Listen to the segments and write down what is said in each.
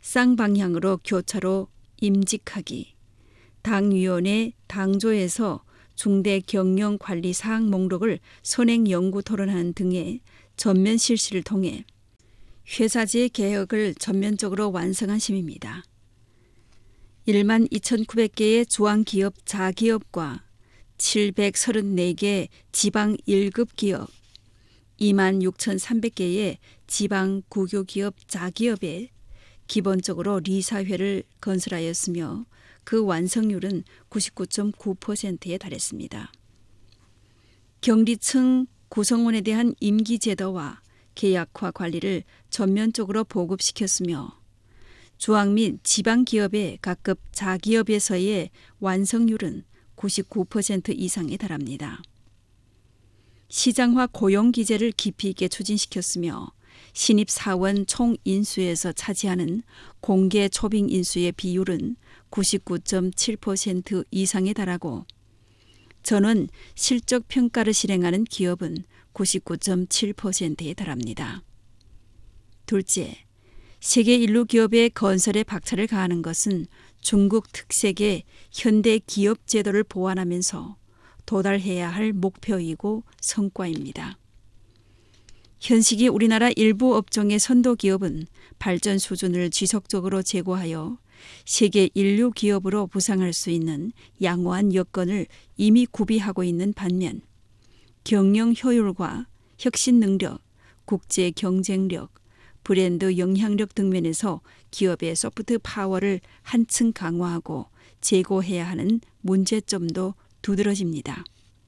쌍방향으로 교차로 임직하기, 당위원회 당조에서 중대 경영 관리 사항 목록을 선행 연구 토론하는 등의 전면 실시를 통해 회사제 개혁을 전면적으로 완성한 심입니다. 12,900개의 중앙기업 자기업과 734개 지방 1급 기업, 26,300개의 지방 국유기업 자기업에 기본적으로 리사회를 건설하였으며 그 완성률은 99.9%에 달했습니다. 경리층 구성원에 대한 임기 제도와 계약화 관리를 전면적으로 보급시켰으며 중앙 및 지방 기업의 각급 자기업에서의 완성률은 99% 이상에 달합니다. 시장화 고용 기제를 깊이 있게 추진시켰으며 신입 사원 총 인수에서 차지하는 공개 초빙 인수의 비율은 99.7% 이상에 달하고 전원 실적 평가를 실행하는 기업은 99.7%에 달합니다. 둘째, 세계 인류 기업의 건설에 박차를 가하는 것은 중국 특색의 현대 기업 제도를 보완하면서 도달해야 할 목표이고 성과입니다. 현시기 우리나라 일부 업종의 선도 기업은 발전 수준을 지속적으로 제고하여 세계 인류 기업으로 부상할 수 있는 양호한 여건을 이미 구비하고 있는 반면 경영 효율과 혁신 능력, 국제 경쟁력, 브랜드 영향력 등 면에서 기업의 소프트 파워를 한층 강화하고 제고해야 하는 문제점도 두드러집니다.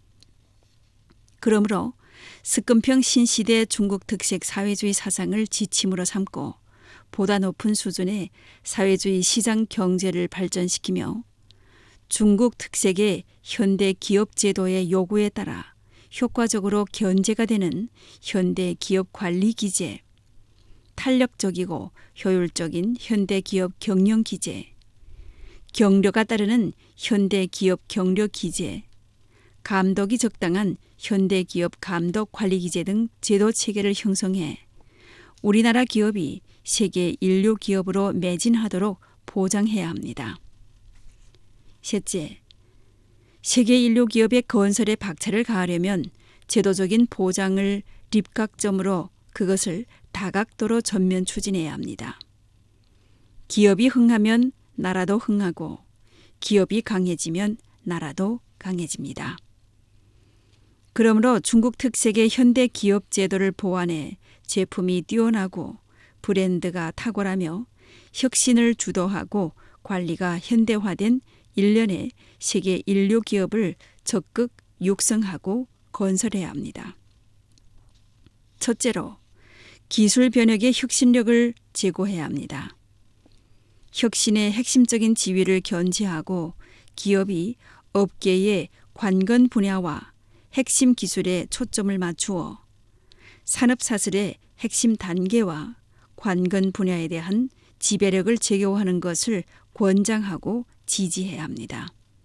그러므로 스금평 신시대 중국 특색 사회주의 사상을 지침으로 삼고 보다 높은 수준의 사회주의 시장 경제를 발전시키며 중국 특색의 현대 기업 제도의 요구에 따라 효과적으로 견제가 되는 현대 기업 관리 기제, 탄력적이고 효율적인 현대 기업 경영 기제, 경려가 따르는 현대 기업 경려 기제, 감독이 적당한 현대 기업 감독 관리 기제 등 제도 체계를 형성해 우리나라 기업이 세계 인류 기업으로 매진하도록 보장해야 합니다. 셋째, 세계 인류 기업의 건설에 박차를 가하려면 제도적인 보장을 립각점으로 그것을 다각도로 전면 추진해야 합니다. 기업이 흥하면 나라도 흥하고 기업이 강해지면 나라도 강해집니다. 그러므로 중국 특색의 현대 기업 제도를 보완해 제품이 뛰어나고 브랜드가 탁월하며 혁신을 주도하고 관리가 현대화된 일련의 세계 인류 기업을 적극 육성하고 건설해야 합니다. 첫째로, 기술 변혁의 혁신력을 제고해야 합니다. 혁신의 핵심적인 지위를 견지하고 기업이 업계의 관건 분야와 핵심 기술에 초점을 맞추어 산업사슬의 핵심 단계와 관건 분야에 대한 지배력을 제고하는 것을 권장하고 지지해야 합니다.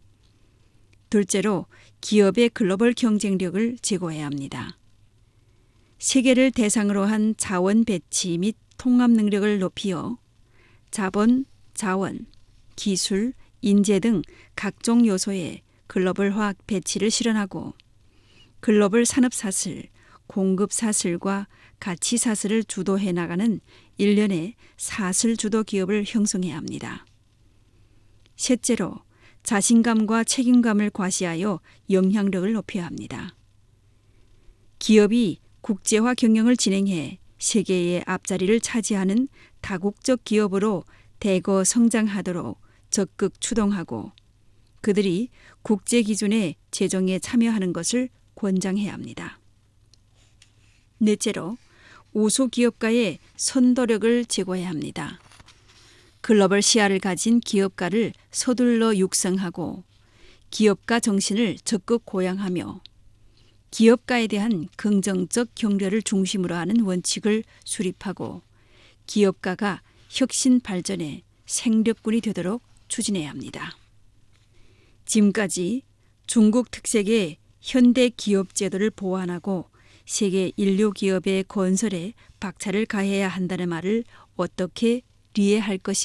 둘째로, 기업의 글로벌 경쟁력을 제고해야 합니다. 세계를 대상으로 한 자원 배치 및 통합 능력을 높이어 자본, 자원, 기술, 인재 등 각종 요소의 글로벌화 배치를 실현하고 글로벌 산업사슬, 공급사슬과 가치사슬을 주도해 나가는 일련의 사슬주도 기업을 형성해야 합니다. 셋째로, 자신감과 책임감을 과시하여 영향력을 높여야 합니다. 기업이 국제화 경영을 진행해 세계의 앞자리를 차지하는 다국적 기업으로 대거 성장하도록 적극 추동하고 그들이 국제 기준의 제정에 참여하는 것을 권장해야 합니다. 넷째로, 우수 기업가의 선도력을 제고해야 합니다. 글로벌 시야를 가진 기업가를 서둘러 육성하고 기업가 정신을 적극 고양하며 기업가에 대한 긍정적 격려를 중심으로 하는 원칙을 수립하고 기업가가 혁신 발전의 생력군이 되도록 추진해야 합니다. 지금까지 중국 특색의 현대 기업 제도를 보완하고 세계 인류 기업의 건설에 박차를 가해야 한다는 말을 어떻게 이해할 것인가?